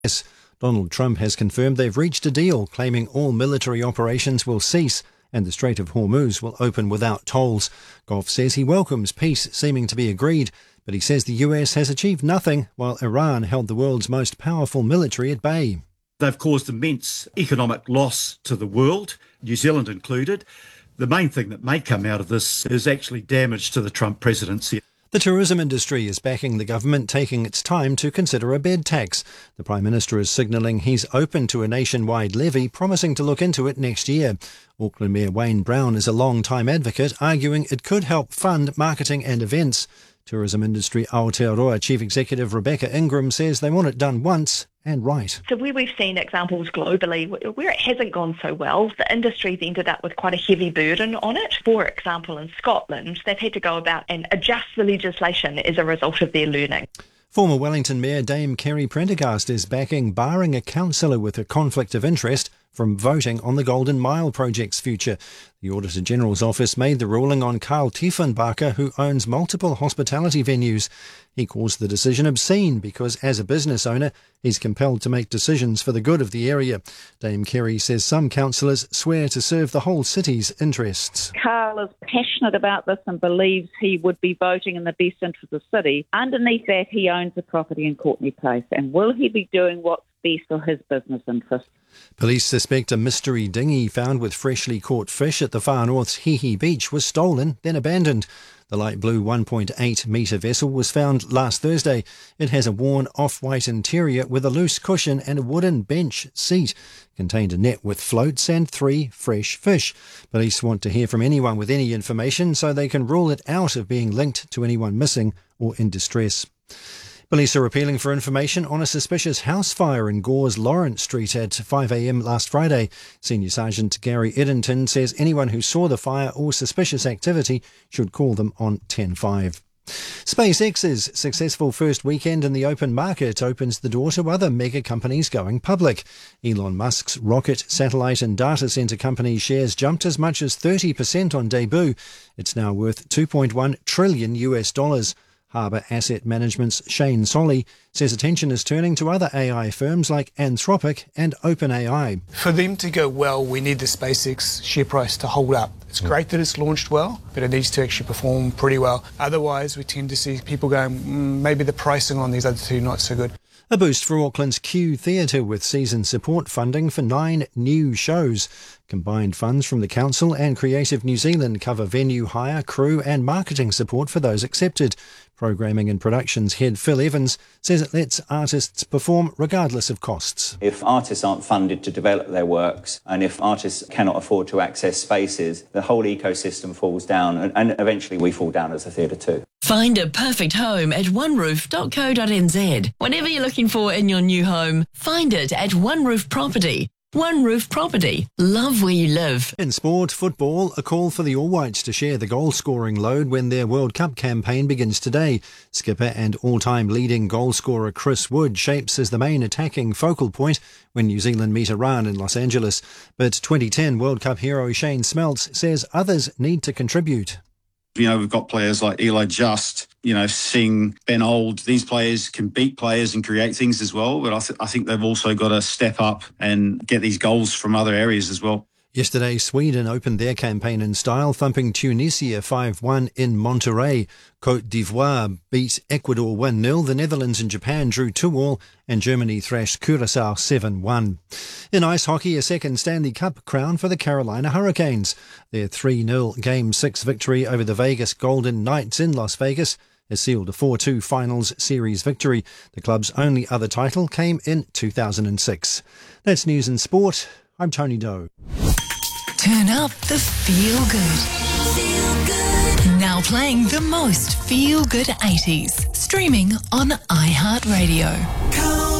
Yes, Donald Trump has confirmed they've reached a deal, claiming all military operations will cease and the Strait of Hormuz will open without tolls. Goff says he welcomes peace seeming to be agreed, but he says the US has achieved nothing while Iran held the world's most powerful military at bay. They've caused immense economic loss to the world, New Zealand included. The main thing that may come out of this is actually damage to the Trump presidency. The tourism industry is backing the government taking its time to consider a bed tax. The Prime Minister is signalling he's open to a nationwide levy, promising to look into it next year. Auckland Mayor Wayne Brown is a long-time advocate, arguing it could help fund marketing and events. Tourism industry Aotearoa Chief Executive Rebecca Ingram says they want it done once and right. So where we've seen examples globally where it hasn't gone so well, the industry's ended up with quite a heavy burden on it. For example, in Scotland, they've had to go about and adjust the legislation as a result of their learning. Former Wellington Mayor Dame Kerry Prendergast is backing barring a councillor with a conflict of interest from voting on the Golden Mile project's future. The Auditor General's office made the ruling on Karl Tiefenbacher, who owns multiple hospitality venues. He calls the decision obscene because, as a business owner, he's compelled to make decisions for the good of the area. Dame Kerry says some councillors swear to serve the whole city's interests. Karl is passionate about this and believes he would be voting in the best interest of the city. Underneath that, he owns a property in Courtenay Place. And will he be doing what's best for his business interests? Police suspect a mystery dinghy found with freshly caught fish at the far north's Hihi Beach was stolen, then abandoned. The light blue 1.8 metre vessel was found last Thursday. It has a worn off-white interior with a loose cushion and a wooden bench seat. Contained a net with floats and 3 fresh fish. Police want to hear from anyone with any information so they can rule it out of being linked to anyone missing or in distress. Police are appealing for information on a suspicious house fire in Gore's Lawrence Street at 5 a.m. last Friday. Senior Sergeant Gary Eddington says anyone who saw the fire or suspicious activity should call them on 10-5. SpaceX's successful first weekend in the open market opens the door to other mega companies going public. Elon Musk's rocket, satellite and data centre company shares jumped as much as 30% on debut. It's now worth $2.1 trillion. Harbour Asset Management's Shane Solly says attention is turning to other AI firms like Anthropic and OpenAI. For them to go well, we need the SpaceX share price to hold up. It's great that it's launched well, but it needs to actually perform pretty well. Otherwise, we tend to see people going, maybe the pricing on these other two not so good. A boost for Auckland's Q Theatre with season support funding for 9 new shows. Combined funds from the Council and Creative New Zealand cover venue hire, crew and marketing support for those accepted. Programming and Productions head Phil Evans says it lets artists perform regardless of costs. If artists aren't funded to develop their works and if artists cannot afford to access spaces, the whole ecosystem falls down and eventually we fall down as a theatre too. Find a perfect home at oneroof.co.nz. Whatever you're looking for in your new home, find it at One Roof Property. One Roof Property. Love where you live. In sport, football, a call for the All Whites to share the goal-scoring load when their World Cup campaign begins today. Skipper and all-time leading goal-scorer Chris Wood shapes as the main attacking focal point when New Zealand meet Iran in Los Angeles. But 2010 World Cup hero Shane Smeltz says others need to contribute. You know, we've got players like Eli Just, Singh, Ben Old. These players can beat players and create things as well. But I think they've also got to step up and get these goals from other areas as well. Yesterday, Sweden opened their campaign in style, thumping Tunisia 5-1 in Monterrey. Côte d'Ivoire beat Ecuador 1-0. The Netherlands and Japan drew 2-2, and Germany thrashed Curaçao 7-1. In ice hockey, a second Stanley Cup crown for the Carolina Hurricanes. Their 3-0 Game 6 victory over the Vegas Golden Knights in Las Vegas has sealed a 4-2 finals series victory. The club's only other title came in 2006. That's news and sport. I'm Tony Doe. Turn up the feel good. Feel good. Now playing the most feel good 80s. Streaming on iHeartRadio.